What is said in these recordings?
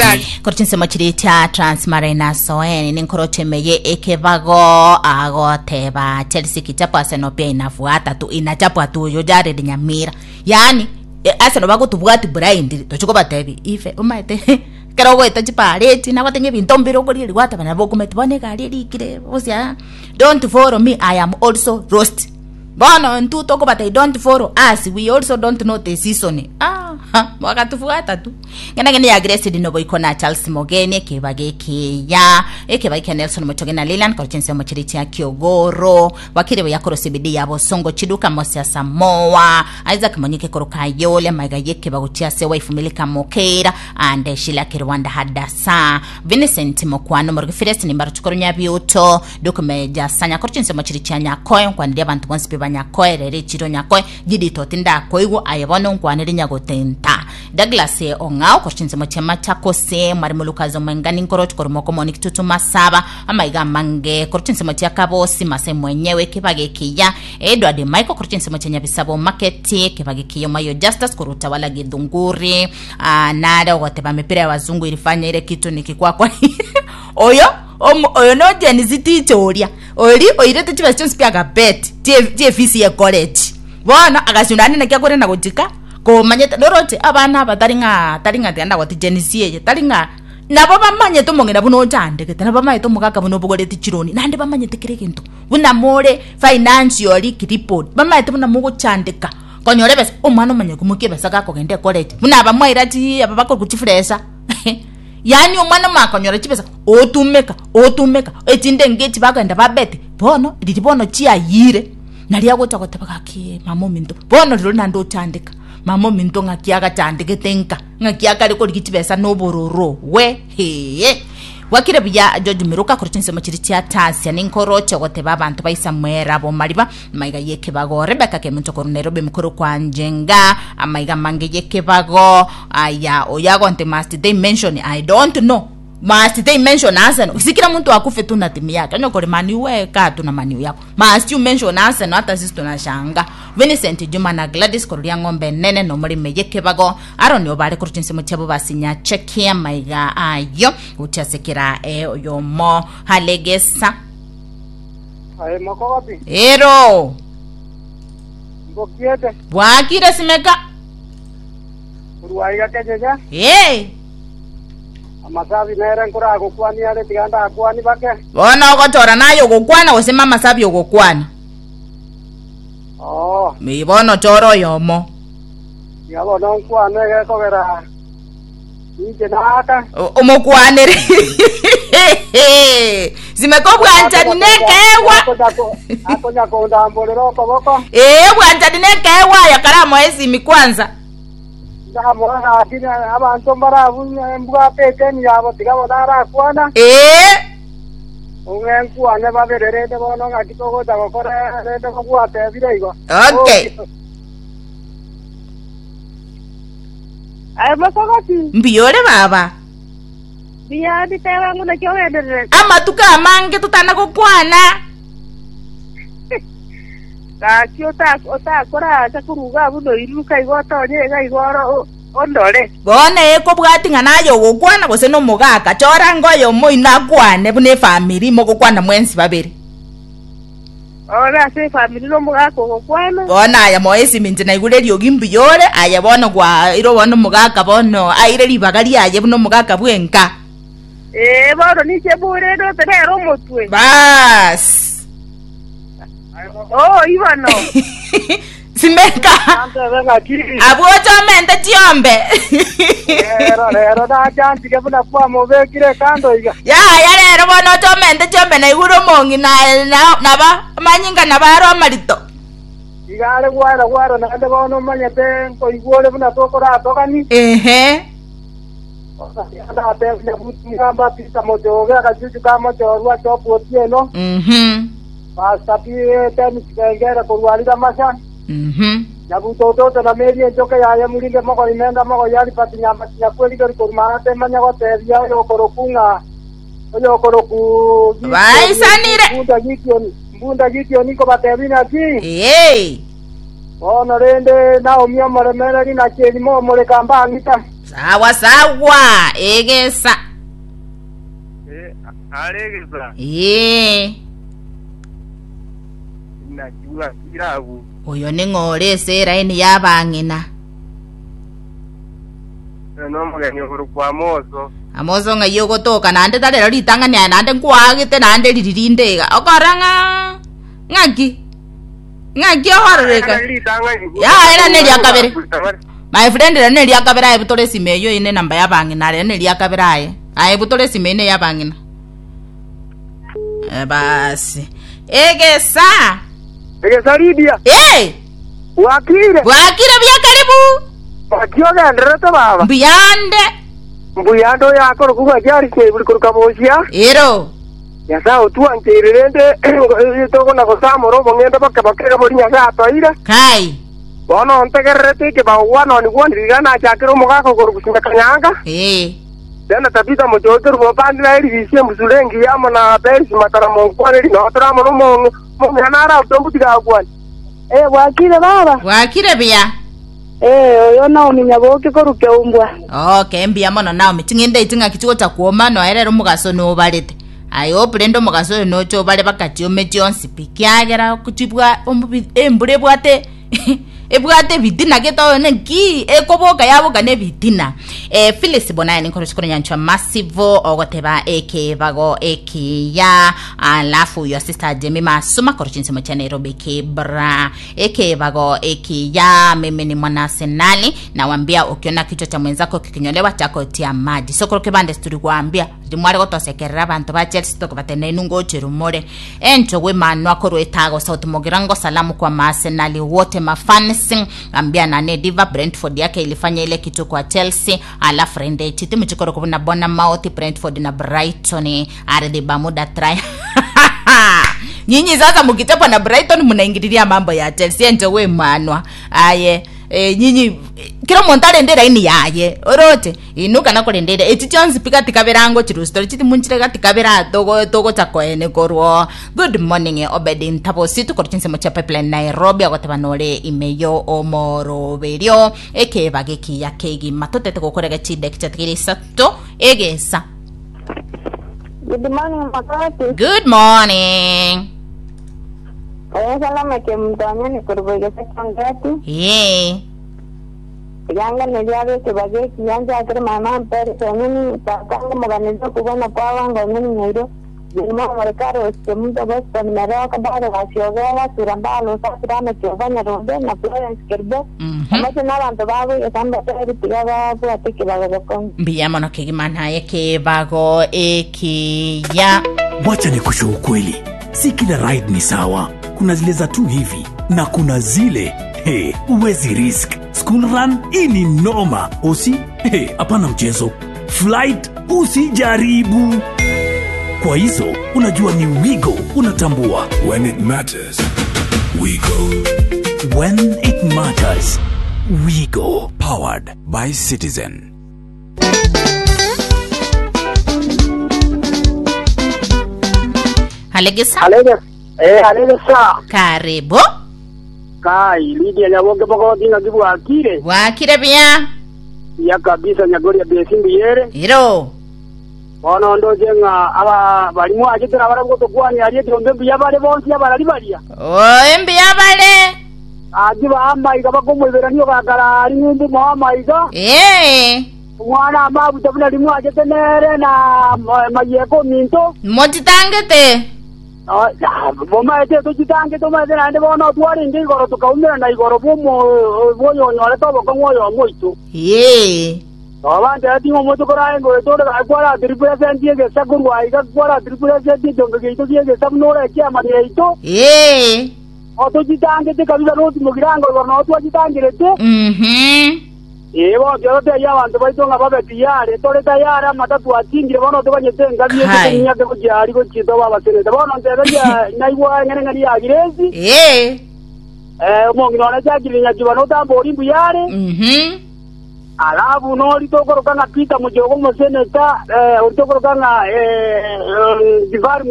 Korchinse mochiritia Transmarina Soen ninkorotemeye ekevago agoteba Chelsea kichapo Arsenal pia inafuata tu inachapwa tu yojare Nyamira. Yani Arsenal bagutuvuga blind tochiko batebi ife umaite kero gweta chipaleti na watenge bintombiro kuri gwata bana bokumetibone kali likire osia. Don't follow me, I am also roast. Bono ntu toko bata don't follow us, we also don't know the season. Wakatufuata tu. Ngene aggressive no boy kona Charles Mogeni kebageke ya ekebageke Nelson Mutogena Leland Korchinse mochiriti ya Kiogoro wakire yakoro CBD yabo Songo Chiduka Mosia Samoa Isaac Monyike koroka yole magayeke bagutia se wife Milika Mokera and Sheila Kirwanda Hadasa Vincent Mokwano Morgifires ni mbaruchukoro nyabiuto dokumeja sanya Korchinse mochiriti ya Nyakoe kwa ndi abantu bonse Nyakoe rere chiro Nyakoe gidi totinda koigo ayebono nkwaniri nyagotenta Douglas Ongao Korchinse mochema chakose marimo Lukazo Mengani nkoroch koromoko Monique Tutu Masaba amaiga mange Korchinse mochia kabosi mase mwenyewe kibagekiya Edward Michael Korchinse mochenya bisabo market kibagekiyo mayo Justice kuruta wala gidunguri nada woteba mipira ya wazungu ilifanya ile kitu nikikwakwa oyo no jeniziti choria oire tuchiba chonse pia ga bet TFC ya college bona agashundani na kyakore na gotika ko manyeta dorote abana bataringa tanda wati jenisiye taringa nabo bamanye to mongera buno jande ketana bamaye to mugaka buno bugore tichironi nande bamanye tikire kintu buna more financial report bamaye to buna mugo chandika konyore bese umwana manye kumuke besa kako gende college buna bamwaira ti ababako kutifresa yani umwana makonyora chipesa otumeka etinde ngeti baganda babete bono nditibono chia yire naliya gota bakaki mamo minto bono lona ndo chandika mamo minto ngakiaga chandike tenka ngakiaga liko likitibesa nobororo we he wakire bya George Miruka Korchinse mochiriti atasi ninkoroche goteba abantu baisa mwera bo mariba maiga yeke bago Rebecca Kemunto ko Nairobi mukuru kwa njenga amaiga mange yeke bago aya oyago nte must they mention I don't know must they mention Arsenal sikira muntu akufe tu na timu yake anyokore maniu weka tu na maniu yako must you mention Arsenal hata sisi tunashanga Vincent Juma na Gladys Korulia ngombe nene no muri meyeke bago Aaron obare Korchinse mochabo basinya chekia maiga ayo utiasekira oyo mo halegesa aye makogapi ero bokiete wakire simeka uruaiga kejeja Masabi nere nkora gokwani ale tiganda akwani bake bona ogotora nayo gokwana osema masabi ogokwana mibono choro yomo yabo non kwana ko vera inje naka omokwanere zimekobwa antanekewa akonya ko ndambolero ko boko bwanja dinekewa yakaramo esimi kwanza ndamora akina abantu mbarabu mbwa peteni yabo tigabo dara kwana ungenku ane babererede bono ngakitogo takokora rede kuate biraigo okay ay masogati mbiyore baba biya bitewa nguna kyowedere amatuka mange tutana kokwana Kiota kora takuruga buno iruka igoto nyega igoro ondore bone eko bwatinga nayo gokwana gose no mugaka chora ngoyo moina kwane bune family mogokwana mwensi babiri ora se family no mugaka gokwana bona ya moesi minje na igure ryo gimbi yore aya bono kwa iro bono mugaka bono aire libagari aye buno mugaka bwenka bono ni chebure no tenero motwe bas Ivano. Simeka. Abuocho mente chiombe. Ero da janti ke buna kwa move kire kando iga. Ya lero bono cho mente chiombe na iguro mongi na ba manyinga na baro marito. Igale gwara na ande bono manyete ko igole buna tokora tokani. Ada te ya ngamba pita mojo ga kajuju kama chorwa chopo tieno. Basta pie tani kengera kurwalira masha ya butoto na meri njoke ya mulinge moko imenda moko yali patinya matinya kweli gari kurmate manya gote ya yo korokunga yo koroku vai sanire bunda gitio niko batebina ki ono rende na omio more mere na cheni mo more kamba ngita Sawa sawa egesa. Alegesa. Najua kirabu. Oyo ningore sera ini yabangina. No mugeni okuru kwa mozo. Amozo nga yogo toka nande tale ritanga nya nande kwagite nande ririndega. Okoranga ngaki. Ngaki horreka. Ya era neli akabere. My friend era neli akabere ay butore simeyo ine namba yabangina era neli akabere ay butore simene yabangina. Basi. Egesa Lidia. Wakire bya karibu. Wakioga ndrata baba. Mbuyando yakoro kuba jari kebuli kurukaboshia. Ero. Yasa otuantirende toko na kosamoro bongenda bakabakera boli nyasa toira. Kai. Bono ontegerete ke bawano ni wondirigana chakero mugako kurukusinda kanyanga. Dena tabita mojoter bo pandira iri musulengi yamo na besi mataramo kwani no tramo no mo nganara utombuti ga kwani. Wakire baba. Wakire bya. Oyo na uminya boke koruke umbwa. Okay, mbia mono na umitingende itinga kichuo cha kuoma no erero mugaso no balete. Ayo prendo mugaso no cho bale bakati omejonsi pikyagera kutibwa embure bwate. Ebwate bidina geto nengi ekoboka yabo kane bidina. Phyllis Bonaya ni koroshikoro nyanchwa massive ogoteba bago ya alafu your sister Jemima Suma korochinsi mocha Nairobi Kibra bago ya mimi ni mwana Arsenali na wambia ukiona kichwa cha mwenzako kikinyolewa chako tia maji sokoro kebande sturi kuambia dimware gotosekerera abantu ba Chelsea tokobatene nungo chirumore encho we manwa korwetago sauti mogirango salamu kwa Arsenali wote mafans ambia nane Diva Brentford yake ilifanya ile kitu kwa Chelsea ala friende timu chikoro kubuna bona mauti Brentford na Brighton arede bamuda try. Nyinyi sasa mkitapa na Brighton mnaingililia mambo ya Chelsea ndio we manwa aye nyinyi kila montale ndera ini yaye orote inuka nako ndera eti chance pika tikaberango chiru story chiti munchire gatikabera togo chakoene korwo. Good morning Obedin Tabo situ korchinse mocha pipeline Nairobi agotabanole imeyo omoroberio bageki ya kegi matote tekokorega chide kichatikiri sato egesa. Good morning Makati. Good morning. Salama ke mtanya ni kurubega sekangati. Yanga niliabe ke bage yanja akre mama per sonini takanga maganizo kubona pawanga nini ngiro Juma markaro este mundo bas panara kadare vasiogela surambalo satrame ke banya ronde na Florence Kerbo. Amache na bantu bago yasamba tere tigaga buati ke bago kon. Mbiyamo no kigimana yake bago ya. Wacha nikusho ukweli. Si kila ride ni sawa. Kuna zile za tu hivi na kuna zile uwezi risk. School run ini noma. Osi hapana mchezo. Flight usijaribu. Kwa hizo unajua ni Wigo unatambua. When it matters, Wigo. When it matters, Wigo. Powered by Citizen. Alegesa. Alegesa. Karibu. Kai Lidia nyaboke boko dinga kibu akire. Wakire bia. Ya kabisa nyagori ya besimbi yere. Iro. Ono ndo jenga aba balimu ajitira barango to kwani ariye tombe ya bale bonsi ya bali balia. Embi ya bale. Ajiba amma igaba ko mwebera niyo kakara ari nyumbu mama iga. Mwana amabu tabula limu ajitenere na mayeko minto. Motitangete. Boma ete to chitange to ma dena ande bona tuari ndi goro to kaumira na igoro bomo boyo nyole to boko ngoyo moito. Abante ati mo moto kora ngo to da kwara tripura senti ke sakuru ai ga kwara tripura senti to ke to ke sab nora ke amani ito. O to chitange te kabila no ti mogirango no to chitange rete. Ewo yo te ya bantu baito ngaba tiare to le tayara matatu atingire bono to banyetenga biye nya te kujari ko chito baba sere te bono te ya naiwa ngene ngari ya girezi mo ngino ja girinya jibano tambo rimbu yare alabu no litokoro kanga pita mujogo moseneta utokoro kanga divar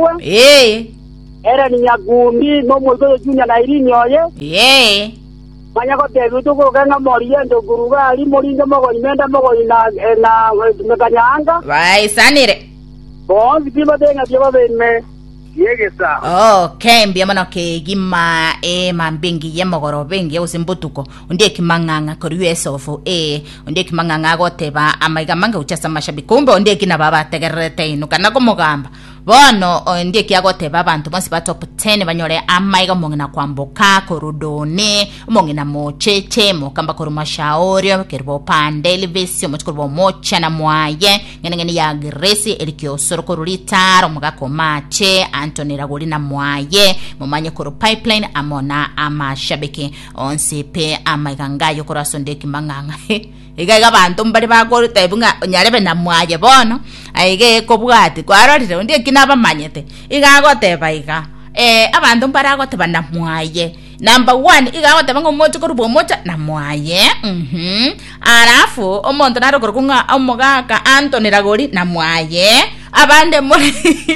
nyanyewe era ni nyagundi no moto junya na irinyoye manya ko te bitu ko kanga moriendo kuruga ali moringa mogo imenda mogo na mekanyanga vai sanire bon biba denga biba benme yegesa okay mbiyamana ke gima mambingi yemogoro bengi usimbutuko ndiye kimanganga kuri USF ndiye kimanganga goteba amaiga manga uchasa mashabiki kumbe ndiye kina baba tegerete ino kana komugamba bono ndiye kiagoteba abantu bonsi ba top 10 banyore amaiga mongina kwamboka korudone mongina mocheche mokamba korumashauri kerbo pande livisi mochkorbo mocha na mwaye ngene ya Grace elikyo soro korulitaro mugako mache Anthony Ragoli na mwaye mumanye koro pipeline amona amashabiki onsipe amagangayo koraso ndeki manganga igaiga bantu mbali bakoro tebunga nyarebe na mwaye bono aige ko bwati kwarorire ndeki nabamanyete igagoteba iga abantu mbaragoteba na mwaye number 1 igagoteba ngo mocho korubo mocha na mwaye arafu omonto naro korukunga omogaka Anthony Ragoli na mwaye abande muri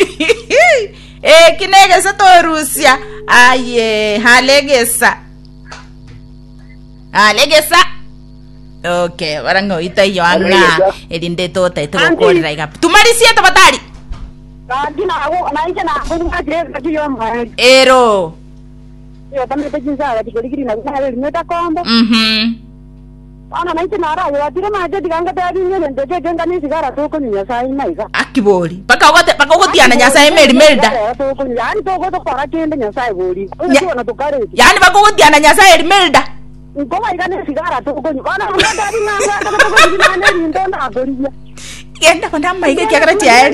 kinegesa to Rusia aye halegesa okay warango itayo anga edinde tota ito ko raiga tumarisia tabatari Kajina ako naija na ako ngajire kajiyo mwa ero yo tambe tejinsa digiri na ngale meta kombo ana naija na ara yo atire maje diganga tari nyele ndeje genga ni sigara to ko nya sai maiga akiboli paka ogotiana nya sai melda to ko yani to ko to para kende nya sai boli ona to kare yani paka ogotiana nya sai melda ngoma igane sigara to ko ana tari nganga to ko ni na ni ndo na boliya genda panda maiga kyagara tiaeri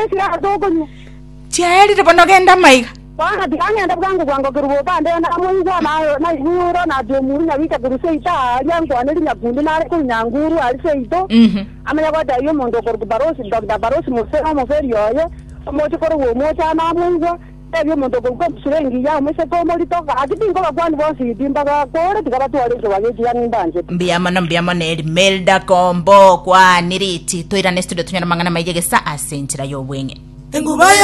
tiaeri panda genda maiga bana diganya ndabwangu bwango kurubo pande na munza na yuro na jomuri na vita kuruseita yangu aneli nyabundi na ari kunyanguru ari seito amenya kwata yo mondo korku barosi dogda barosi mo ferioye mocho korubo mocha na munza ebyo mondo korku surengi ya umese ko moli toka akitingo bakwani bosi dimbaga kore tikabatuwale so bageti yanindanje mbiyamana Melda Kombo kwa niriti toira nestudio tunyana mangana maijege sa asentira yo bwenge engubaya